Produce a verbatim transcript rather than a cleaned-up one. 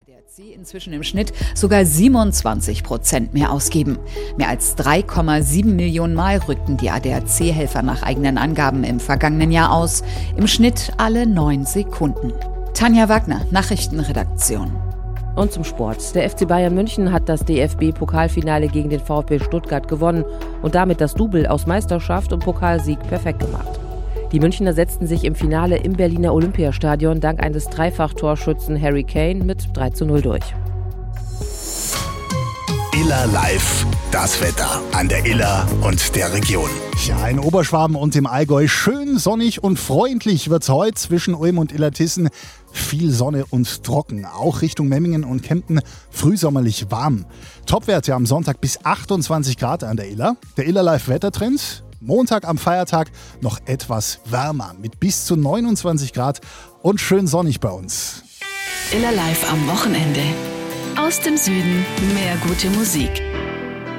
D R C inzwischen im Schnitt sogar siebenundzwanzig Prozent mehr ausgeben. Mehr als drei Komma sieben Millionen Mal rückten die A D A C-Helfer nach eigenen Angaben im vergangenen Jahr aus. Im Schnitt alle neun Sekunden. Tanja Wagner, Nachrichtenredaktion. Und zum Sport. Der F C Bayern München hat das D F B-Pokalfinale gegen den VfB Stuttgart gewonnen und damit das Double aus Meisterschaft und Pokalsieg perfekt gemacht. Die Münchner setzten sich im Finale im Berliner Olympiastadion dank eines Dreifach-Torschützen Harry Kane mit drei zu null durch. Iller Live, das Wetter an der Iller und der Region. Ja, in Oberschwaben und im Allgäu schön sonnig und freundlich wird's heute zwischen Ulm und Illertissen. Viel Sonne und trocken. Auch Richtung Memmingen und Kempten frühsommerlich warm. Topwerte am Sonntag bis achtundzwanzig Grad an der Iller. Der Iller Live Wettertrend. Montag am Feiertag noch etwas wärmer mit bis zu neunundzwanzig Grad und schön sonnig bei uns. Iller Live am Wochenende. Aus dem Süden mehr gute Musik.